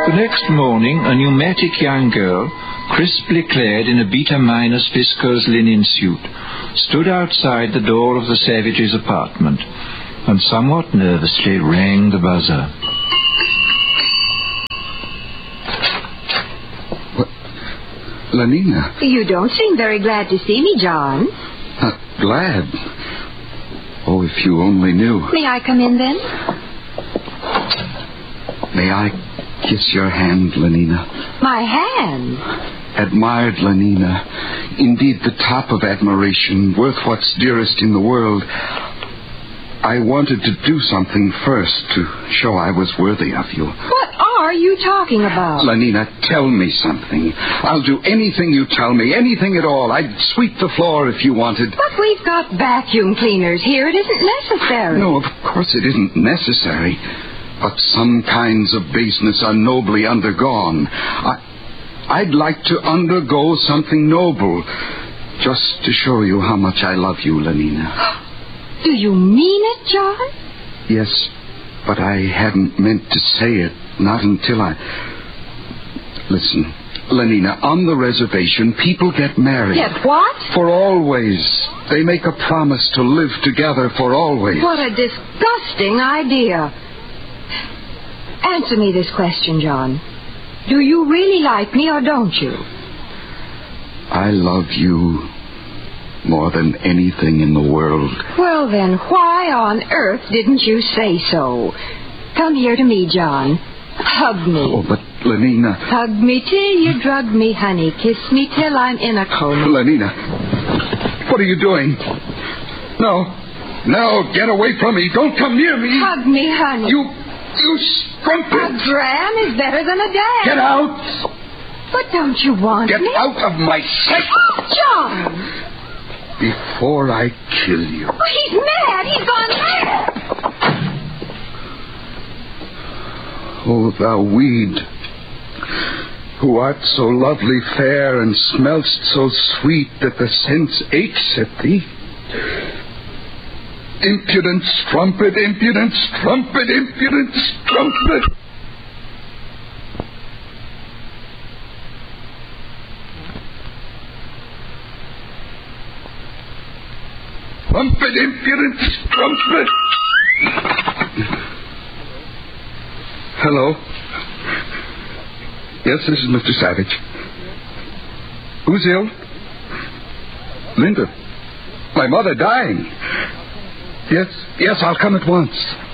The next morning, a pneumatic young girl, crisply clad in a beta-minus viscose linen suit, stood outside the door of the Savages' apartment and somewhat nervously rang the buzzer. What? Lenina? You don't seem very glad to see me, John. Not glad? Oh, if you only knew. May I come in, then? May I kiss your hand, Lenina? My hand? Admired, Lenina. Indeed, the top of admiration, worth what's dearest in the world. I wanted to do something first to show I was worthy of you. What are you talking about? Lenina, tell me something. I'll do anything you tell me, anything at all. I'd sweep the floor if you wanted. But we've got vacuum cleaners here. It isn't necessary. No, of course it isn't necessary. But some kinds of baseness are nobly undergone. I'd like to undergo something noble, just to show you how much I love you, Lenina. Do you mean it, John? Yes, but I hadn't meant to say it, not until I... Listen, Lenina, on the reservation, people get married. Get what? For always. They make a promise to live together for always. What a disgusting idea. Answer me this question, John. Do you really like me or don't you? I love you more than anything in the world. Well, then, why on earth didn't you say so? Come here to me, John. Hug me. Oh, but Lenina... Hug me till you drug me, honey. Kiss me till I'm in a coma. Lenina, what are you doing? No, get away from me. Don't come near me. Hug me, honey. You strumpet. A dram is better than a dam. Get out. But don't you want Get me? out of my sight. John! Before I kill you. Oh, he's mad. He's gone mad. Oh, thou weed, who art so lovely fair and smell'st so sweet that the sense aches at thee. Impudent strumpet, impudent strumpet, impudent strumpet. Strumpet, impudent strumpet. Hello. Yes, this is Mr. Savage. Who's ill? Linda. My mother dying. Yes, I'll come at once.